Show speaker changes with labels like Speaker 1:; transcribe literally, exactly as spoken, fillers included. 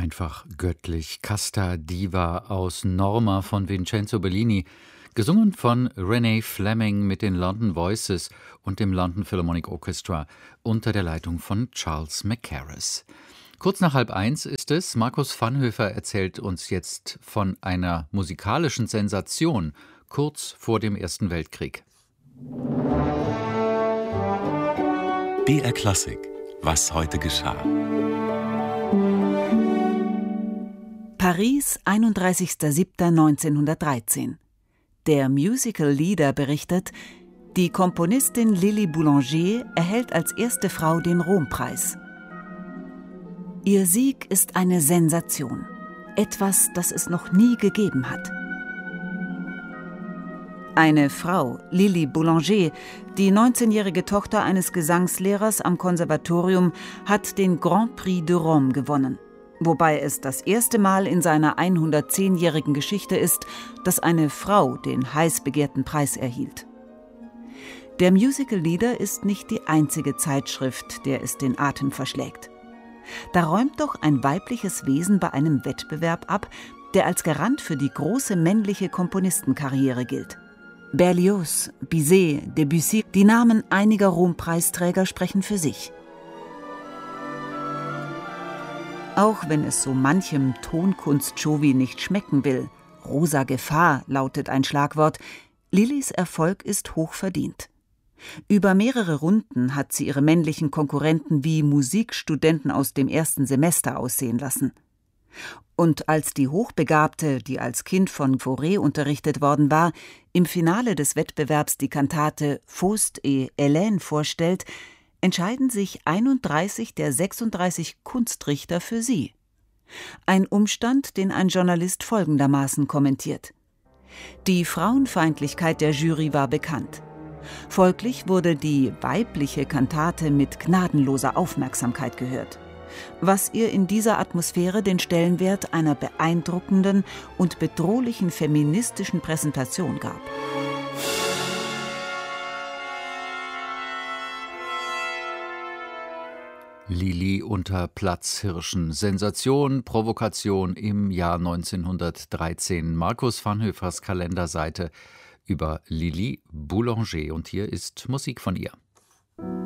Speaker 1: Einfach göttlich. Casta Diva aus Norma von Vincenzo Bellini, gesungen von Renee Fleming mit den London Voices und dem London Philharmonic Orchestra unter der Leitung von Charles Mackerras. Kurz nach halb eins ist es. Markus Vanhoefer erzählt uns jetzt von einer musikalischen Sensation kurz vor dem Ersten Weltkrieg.
Speaker 2: B R Klassik. Was heute geschah.
Speaker 3: Paris, einunddreißigster siebter neunzehnhundertdreizehn. Der Musical-Leader berichtet, die Komponistin Lili Boulanger erhält als erste Frau den Rompreis. Ihr Sieg ist eine Sensation. Etwas, das es noch nie gegeben hat. Eine Frau, Lili Boulanger, die neunzehnjährige Tochter eines Gesangslehrers am Konservatorium, hat den Grand Prix de Rome gewonnen. Wobei es das erste Mal in seiner hundertzehnjährigen Geschichte ist, dass eine Frau den heiß begehrten Preis erhielt. Der Musical Leader ist nicht die einzige Zeitschrift, der es den Atem verschlägt. Da räumt doch ein weibliches Wesen bei einem Wettbewerb ab, der als Garant für die große männliche Komponistenkarriere gilt. Berlioz, Bizet, Debussy, die Namen einiger Rompreisträger sprechen für sich. Auch wenn es so manchem Tonkunst-Chauvi nicht schmecken will, rosa Gefahr lautet ein Schlagwort, Lilis Erfolg ist hochverdient. Über mehrere Runden hat sie ihre männlichen Konkurrenten wie Musikstudenten aus dem ersten Semester aussehen lassen. Und als die Hochbegabte, die als Kind von Fauré unterrichtet worden war, im Finale des Wettbewerbs die Kantate Faust et Hélène vorstellt, entscheiden sich einunddreißig der sechsunddreißig Kunstrichter für sie. Ein Umstand, den ein Journalist folgendermaßen kommentiert: Die Frauenfeindlichkeit der Jury war bekannt. Folglich wurde die weibliche Kantate mit gnadenloser Aufmerksamkeit gehört, was ihr in dieser Atmosphäre den Stellenwert einer beeindruckenden und bedrohlichen feministischen Präsentation gab.
Speaker 1: Lili unter Platzhirschen. Sensation, Provokation im Jahr neunzehnhundertdreizehn. Markus Vanhoefers Kalenderseite über Lili Boulanger. Und hier ist Musik von ihr.